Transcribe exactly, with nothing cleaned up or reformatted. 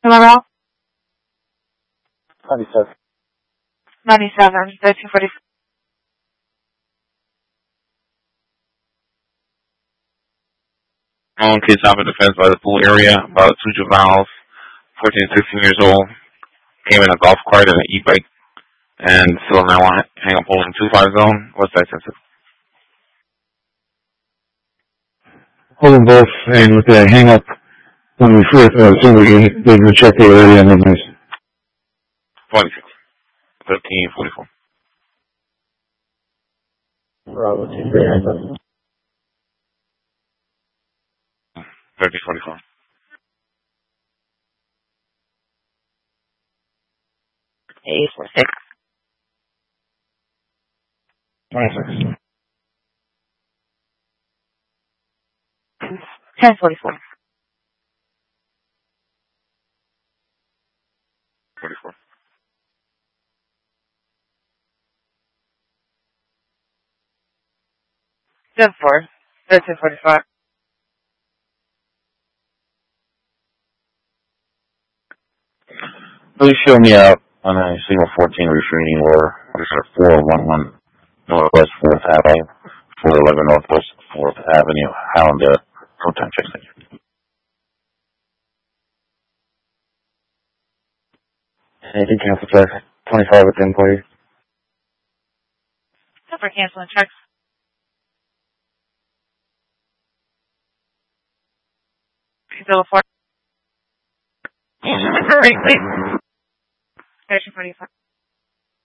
Hello, Ralph? ninety-seven. ninety-seven, thirteen forty. Own kids out of the fence by the pool area, about two juveniles, fourteen, sixteen years old, came in a golf cart and an e-bike, and still now want to hang up holding two five zone. What's that sense of? Holding both, and with the hang up, when we first, uh, as soon as we, they would check the area and then there's twenty-six. thirteen forty-four. Bravo, two, three, thirteen forty-four. Eight, four, six. twenty-six. Ten forty-four. forty-four. Ten four. Thirteen forty-five. Please show me out on a single fourteen restraining order. Officer four one one Northwest fourth Avenue, four eleven Northwest fourth Avenue, Hallandale. No time check, thank you. Anything cancel check? twenty-five with ten, please. Ten for canceling checks. Zero four. Thirteen forty-five.